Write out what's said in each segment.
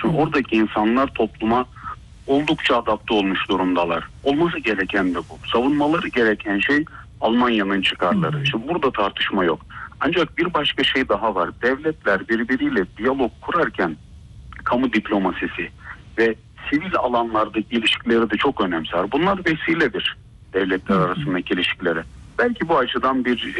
Çünkü oradaki insanlar topluma oldukça adapte olmuş durumdalar. Olması gereken de bu. Savunmaları gereken şey Almanya'nın çıkarları. Şimdi burada tartışma yok. Ancak bir başka şey daha var. Devletler birbiriyle diyalog kurarken kamu diplomasisi ve sivil alanlardaki ilişkileri de çok önemser. Bunlar vesiledir devletler arasındaki ilişkilere. Belki bu açıdan bir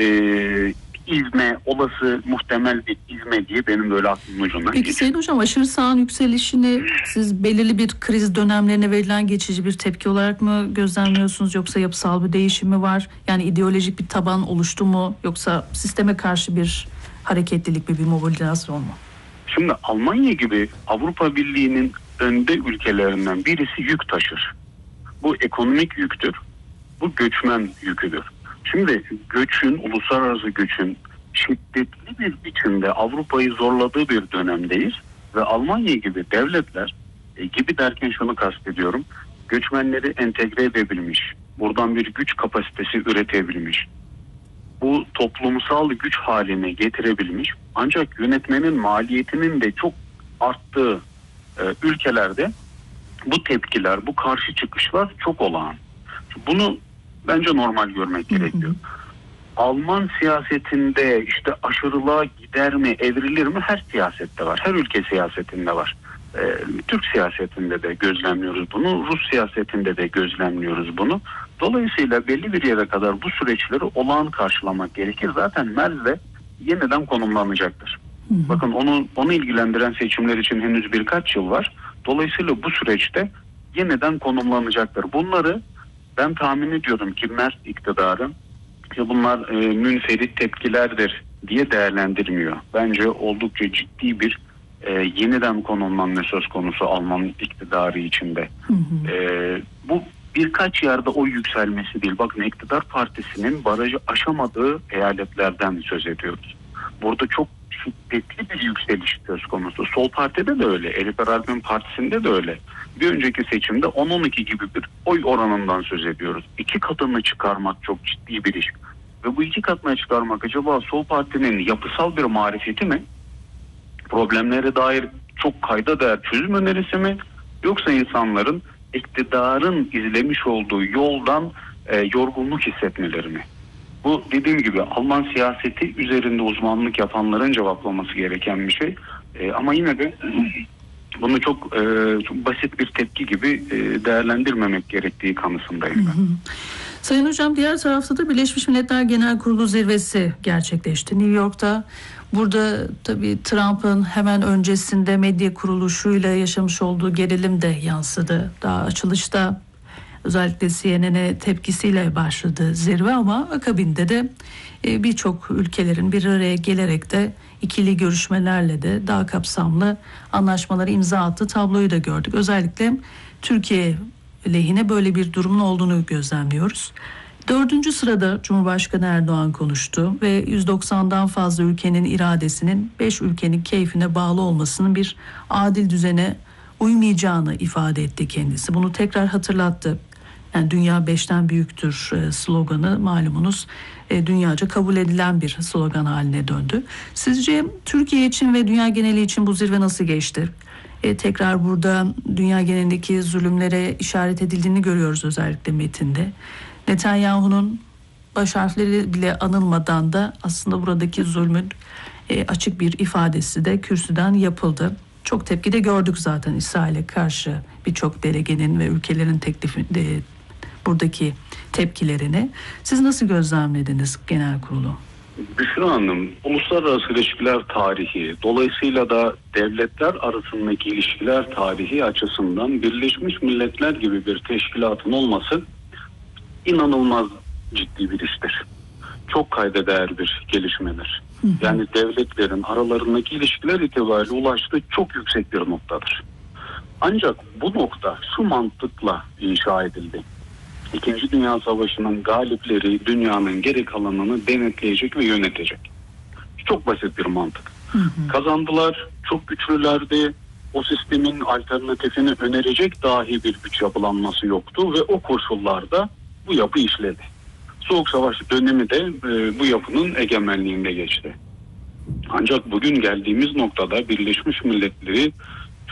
ivme, olası muhtemel bir ivme diye benim böyle aklımın ucundan Peki Sayın Hocam, aşırı sağın yükselişini siz belirli bir kriz dönemlerine verilen geçici bir tepki olarak mı gözlemliyorsunuz, yoksa yapısal bir değişim mi var? Yani ideolojik bir taban oluştu mu, yoksa sisteme karşı bir hareketlilik mi, bir mobilizasyon mu? Şimdi Almanya gibi Avrupa Birliği'nin önde ülkelerinden birisi yük taşır. Bu ekonomik yüktür. Bu göçmen yüküdür. Şimdi göçün, uluslararası göçün şiddetli bir biçimde Avrupa'yı zorladığı bir dönemdeyiz ve Almanya gibi devletler, gibi derken şunu kastediyorum, göçmenleri entegre edebilmiş, buradan bir güç kapasitesi üretebilmiş, bu toplumsal güç haline getirebilmiş, ancak yönetmenin maliyetinin de çok arttığı ülkelerde bu tepkiler, bu karşı çıkışlar çok olağan. Bunu bence normal görmek gerekiyor. Alman siyasetinde işte aşırılığa gider mi, evrilir mi? Her siyasette var. Her ülke siyasetinde var. Türk siyasetinde de gözlemliyoruz bunu. Rus siyasetinde de gözlemliyoruz bunu. Dolayısıyla belli bir yere kadar bu süreçleri olağan karşılamak gerekir. Zaten Merz yeniden konumlanacaktır. Bakın onu ilgilendiren seçimler için henüz birkaç yıl var. Dolayısıyla bu süreçte yeniden konumlanacaktır. Bunları ben tahmin ediyorum ki Merz iktidarı bunlar münferit tepkilerdir diye değerlendirmiyor. Bence oldukça ciddi bir yeniden konumlanma söz konusu Alman iktidarı içinde. Bu birkaç yerde o yükselmesi değil. Bakın, iktidar partisinin barajı aşamadığı eyaletlerden söz ediyoruz. Burada çok şiddetli bir yükseliş söz konusu. Sol partide de öyle. Elif Eralp'in partisinde de öyle. Bir önceki seçimde 10-12 gibi bir oy oranından söz ediyoruz. 2 katını çıkarmak çok ciddi bir iş. Ve bu 2 katına çıkarmak acaba Sol Parti'nin yapısal bir marifeti mi? Problemlere dair çok kayda değer çözüm önerisi mi? Yoksa insanların iktidarın izlemiş olduğu yoldan yorgunluk hissetmeleri mi? Bu dediğim gibi Alman siyaseti üzerinde uzmanlık yapanların cevaplaması gereken bir şey. Ama yine de bunu çok basit bir tepki gibi değerlendirmemek gerektiği kanısındayım ben. Sayın Hocam, diğer tarafta da Birleşmiş Milletler Genel Kurulu zirvesi gerçekleşti New York'ta. Burada tabii Trump'ın hemen öncesinde medya kuruluşuyla yaşamış olduğu gerilim de yansıdı. Daha açılışta özellikle CNN'e tepkisiyle başladı zirve, ama akabinde de birçok ülkelerin bir araya gelerek de ikili görüşmelerle de daha kapsamlı anlaşmaları imza attığı tabloyu da gördük. Özellikle Türkiye lehine böyle bir durumun olduğunu gözlemliyoruz. 4. sırada Cumhurbaşkanı Erdoğan konuştu ve 190'dan fazla ülkenin iradesinin 5 ülkenin keyfine bağlı olmasının bir adil düzene uymayacağını ifade etti kendisi. Bunu tekrar hatırlattı. Yani dünya 5'ten büyüktür sloganı malumunuz dünyaca kabul edilen bir slogan haline döndü. Sizce Türkiye için ve dünya geneli için bu zirve nasıl geçti? Tekrar burada dünya genelindeki zulümlere işaret edildiğini görüyoruz özellikle metinde. Netanyahu'nun baş harfleri bile anılmadan da aslında buradaki zulmün açık bir ifadesi de kürsüden yapıldı. Çok tepki de gördük zaten İsrail'e karşı birçok delegenin ve ülkelerin buradaki tepkilerini. Siz nasıl gözlemlediniz genel kurulu? Büşra Hanım, uluslararası ilişkiler tarihi, dolayısıyla da devletler arasındaki ilişkiler tarihi açısından Birleşmiş Milletler gibi bir teşkilatın olması inanılmaz ciddi bir iştir. Çok kayda değer bir gelişmedir. Yani devletlerin aralarındaki ilişkiler itibariyle ulaştığı çok yüksek bir noktadır. Ancak bu nokta şu mantıkla inşa edildi. İkinci Dünya Savaşı'nın galipleri dünyanın geri kalanını denetleyecek ve yönetecek. Çok basit bir mantık. Kazandılar, çok güçlülerdi. O sistemin alternatifini önerecek dahi bir güç yapılanması yoktu ve o koşullarda bu yapı işledi. Soğuk Savaş dönemi de bu yapının egemenliğinde geçti. Ancak bugün geldiğimiz noktada Birleşmiş Milletleri